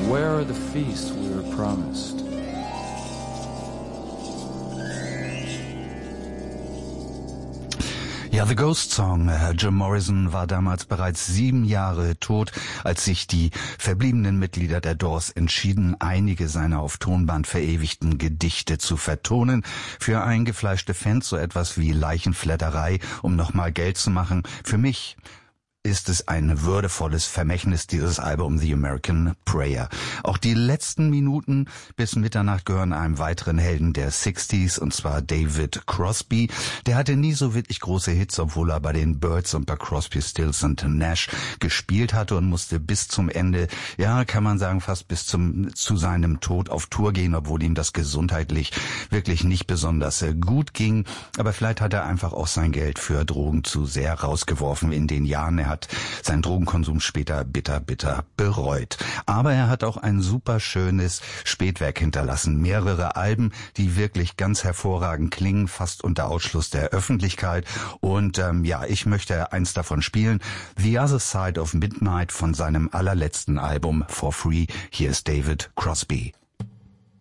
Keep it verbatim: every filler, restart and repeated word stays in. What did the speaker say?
Where are the feasts we were promised? Ja, The Ghost Song. Jim Morrison war damals bereits sieben Jahre tot, als sich die verbliebenen Mitglieder der Doors entschieden, einige seiner auf Tonband verewigten Gedichte zu vertonen. Für eingefleischte Fans so etwas wie Leichenflatterei, um nochmal Geld zu machen. Für mich ist es ein würdevolles Vermächtnis, dieses Album The American Prayer. Auch die letzten Minuten bis Mitternacht gehören einem weiteren Helden der sechziger, und zwar David Crosby. Der hatte nie so wirklich große Hits, obwohl er bei den Byrds und bei Crosby, Stills und Nash gespielt hatte und musste bis zum Ende, ja, kann man sagen, fast bis zum zu seinem Tod auf Tour gehen, obwohl ihm das gesundheitlich wirklich nicht besonders gut ging. Aber vielleicht hat er einfach auch sein Geld für Drogen zu sehr rausgeworfen in den Jahren. Er hat seinen Drogenkonsum später bitter, bitter bereut. Aber er hat auch ein super schönes Spätwerk hinterlassen. Mehrere Alben, die wirklich ganz hervorragend klingen, fast unter Ausschluss der Öffentlichkeit. Und ähm, ja, ich möchte eins davon spielen. The Other Side of Midnight von seinem allerletzten Album For Free. Hier ist David Crosby.